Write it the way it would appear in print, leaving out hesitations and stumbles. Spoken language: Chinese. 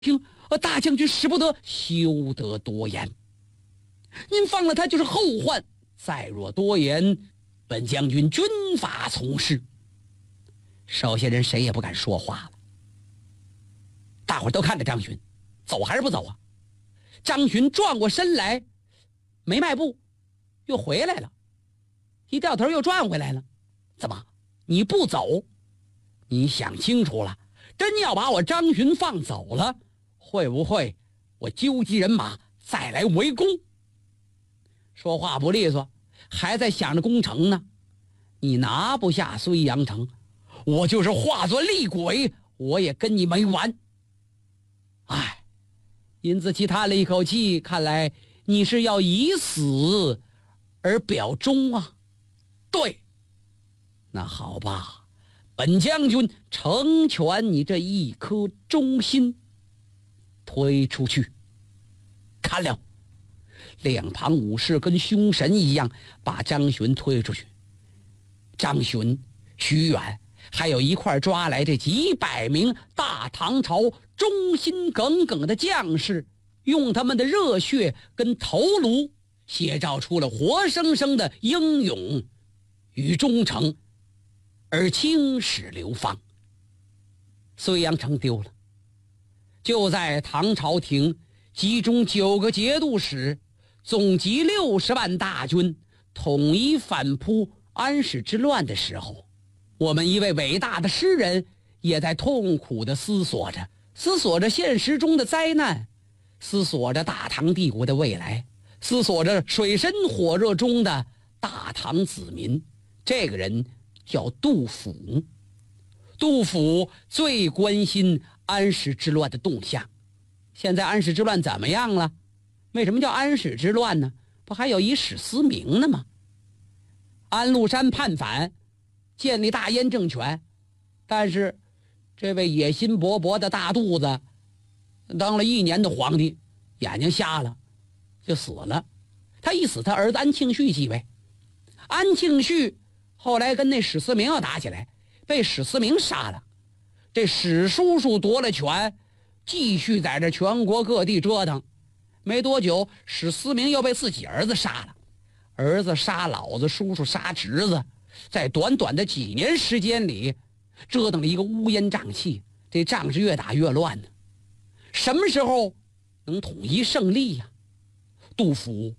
听，大将军使不得，休得多言。您放了他就是后患，再若多言，本将军军法从事。手下人谁也不敢说话了。大伙都看着张巡，走还是不走啊？张巡转过身来，没迈步，又回来了，一掉头又转回来了。怎么你不走？你想清楚了，真要把我张巡放走了，会不会我纠集人马再来围攻？说话不利索，还在想着攻城呢。你拿不下睢阳城，我就是化作厉鬼，我也跟你没完。哎，殷子期叹了一口气，看来你是要以死而表忠啊。对，那好吧，本将军成全你这一颗忠心。推出去。看了，两旁武士跟凶神一样把张巡推出去。张巡、徐远还有一块抓来这几百名大唐朝忠心耿耿的将士，用他们的热血跟头颅写照出了活生生的英勇与忠诚，而青史流芳。睢阳城丢了，就在唐朝廷集中9个节度使，总集60万大军，统一反扑安史之乱的时候，我们一位伟大的诗人也在痛苦地思索着现实中的灾难，思索着大唐帝国的未来，思索着水深火热中的大唐子民。这个人叫杜甫。杜甫最关心安史之乱的动向。现在安史之乱怎么样了？为什么叫安史之乱呢？不还有一史思明呢吗？安禄山叛反，建立大燕政权，但是这位野心勃勃的大肚子当了1年的皇帝，眼睛瞎了就死了。他一死，他儿子安庆绪继位。安庆绪后来跟那史思明要打起来，被史思明杀了。这史叔叔夺了权，继续在这全国各地折腾。没多久，史思明又被自己儿子杀了。儿子杀老子，叔叔杀侄子，在短短的几年时间里折腾了一个乌烟瘴气，这仗是越打越乱呢。什么时候能统一胜利呀？杜甫